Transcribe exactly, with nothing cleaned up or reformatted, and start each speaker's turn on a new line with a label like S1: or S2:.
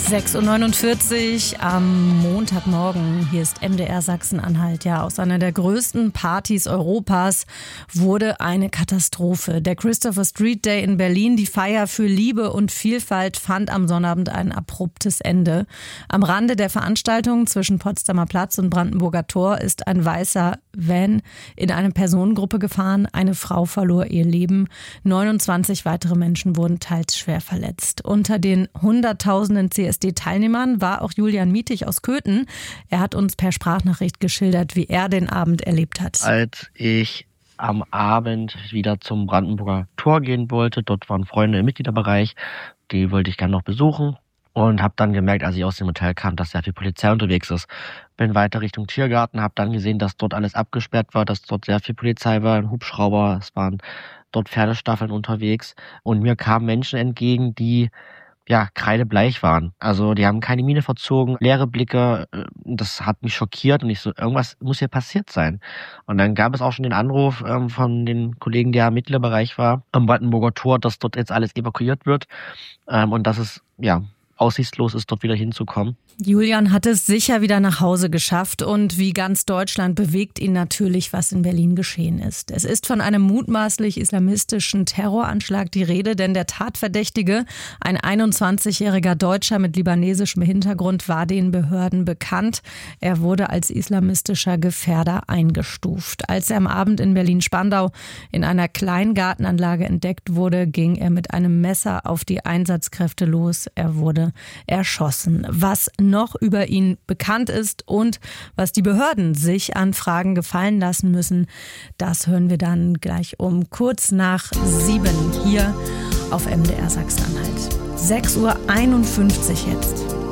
S1: sechs Uhr neunundvierzig am Montagmorgen. Hier ist M D R Sachsen-Anhalt. Ja, aus einer der größten Partys Europas wurde eine Katastrophe. Der Christopher Street Day in Berlin, die Feier für Liebe und Vielfalt, fand am Sonnabend ein abruptes Ende. Am Rande der Veranstaltung zwischen Potsdamer Platz und Brandenburger Tor ist ein weißer Van in eine Personengruppe gefahren. Eine Frau verlor ihr Leben. neunundzwanzig weitere Menschen wurden teils schwer verletzt. Unter den hunderttausenden C S D-Teilnehmern war auch Julian Mietig aus Köthen. Er hat uns per Sprachnachricht geschildert, wie er den Abend erlebt hat.
S2: Als ich am Abend wieder zum Brandenburger Tor gehen wollte, dort waren Freunde im Mitgliederbereich, die wollte ich gerne noch besuchen und habe dann gemerkt, als ich aus dem Hotel kam, dass sehr viel Polizei unterwegs ist. Bin weiter Richtung Tiergarten, habe dann gesehen, dass dort alles abgesperrt war, dass dort sehr viel Polizei war, ein Hubschrauber, es waren dort Pferdestaffeln unterwegs und mir kamen Menschen entgegen, die ja, kreidebleich waren. Also die haben keine Miene verzogen, leere Blicke. Das hat mich schockiert und ich so, irgendwas muss hier passiert sein. Und dann gab es auch schon den Anruf ähm, von den Kollegen, der im Mitgliederbereich war, am Brandenburger Tor, dass dort jetzt alles evakuiert wird ähm, und dass es ja aussichtslos ist, dort wieder hinzukommen.
S1: Julian hat es sicher wieder nach Hause geschafft und wie ganz Deutschland bewegt ihn natürlich, was in Berlin geschehen ist. Es ist von einem mutmaßlich islamistischen Terroranschlag die Rede, denn der Tatverdächtige, ein einundzwanzigjähriger Deutscher mit libanesischem Hintergrund, war den Behörden bekannt. Er wurde als islamistischer Gefährder eingestuft. Als er am Abend in Berlin-Spandau in einer Kleingartenanlage entdeckt wurde, ging er mit einem Messer auf die Einsatzkräfte los. Er wurde erschossen. Was noch über ihn bekannt ist und was die Behörden sich an Fragen gefallen lassen müssen, das hören wir dann gleich um kurz nach sieben hier auf M D R Sachsen-Anhalt. sechs Uhr einundfünfzig jetzt.